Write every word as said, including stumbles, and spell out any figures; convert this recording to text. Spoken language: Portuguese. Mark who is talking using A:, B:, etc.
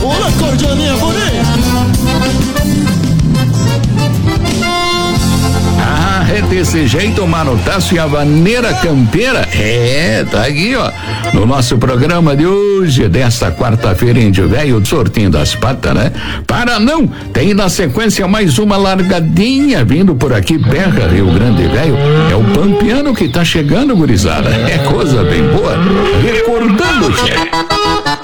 A: Olha a cordianinha bonita.
B: Ah, é desse jeito, Mano Tássio, e a vaneira campeira, é, tá aqui, ó, no nosso programa de hoje, desta quarta-feira, Índio Velho, sortinho das patas, né? Para não, tem na sequência mais uma largadinha vindo por aqui, Berra, Rio Grande Velho, é o Pampiano que tá chegando, gurizada, é coisa bem boa, recordando, chefe.